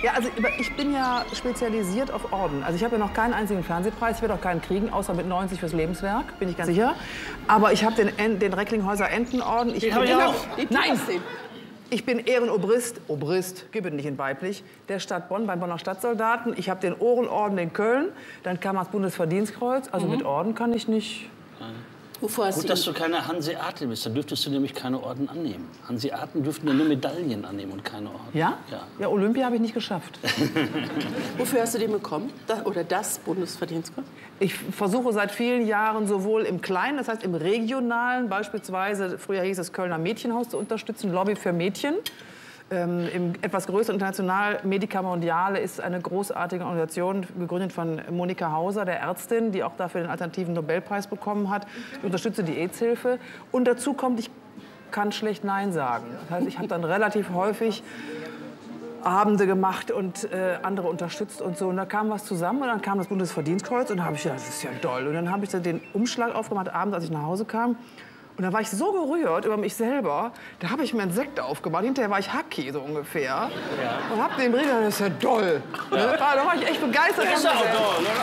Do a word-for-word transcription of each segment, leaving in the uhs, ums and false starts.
Ja, also ich bin ja spezialisiert auf Orden. Also ich habe ja noch keinen einzigen Fernsehpreis, ich werde auch keinen kriegen, außer mit neunzig fürs Lebenswerk, bin ich ganz sicher. Aber ich habe den, den Recklinghäuser Entenorden. Ich den habe ich auch. Nein! Ich bin Ehrenobrist, Obrist, gib es nicht in weiblich, der Stadt Bonn beim Bonner Stadtsoldaten. Ich habe den Ohrenorden in Köln, dann kam das Bundesverdienstkreuz. Also mhm. mit Orden kann ich nicht. Wovor hast Gut, dass du keine Hanseate bist, dann dürftest du nämlich keine Orden annehmen. Hanseaten dürften ja nur Medaillen annehmen und keine Orden. Ja? Ja, ja, Olympia habe ich nicht geschafft. Wofür hast du den bekommen? Das, oder das Bundesverdienstkreuz? Ich versuche seit vielen Jahren sowohl im Kleinen, das heißt im Regionalen, beispielsweise, früher hieß es Kölner Mädchenhaus, zu unterstützen, Lobby für Mädchen. Ähm, Im etwas größeren international, Medica Mondiale ist eine großartige Organisation, gegründet von Monika Hauser, der Ärztin, die auch dafür den alternativen Nobelpreis bekommen hat. Ich unterstütze die AIDS-Hilfe. Und dazu kommt, ich kann schlecht Nein sagen. Das heißt, ich habe dann relativ häufig Abende gemacht und äh, andere unterstützt und so. Und da kam was zusammen und dann kam das Bundesverdienstkreuz und da habe ich gedacht, das ist ja toll. Und dann habe ich dann den Umschlag aufgemacht, abends, als ich nach Hause kam. Und da war ich so gerührt über mich selber, da habe ich mir einen Sekt aufgemacht. Hinterher war ich Hacki, so ungefähr. Ja. Und habe den Brief gesagt, das ist ja toll. Ja. Da war ich echt begeistert. Das ist auch toll, oder?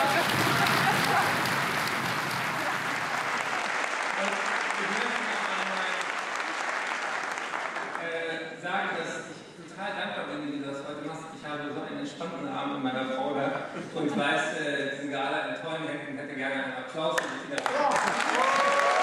Ich sagen, dass ich total dankbar bin, wie du das heute machst. Ich habe so einen entspannten Abend mit meiner Frau da. Und ich weiß, Sie sind gerade in tollen Händen, hätte gerne einen Applaus für dich.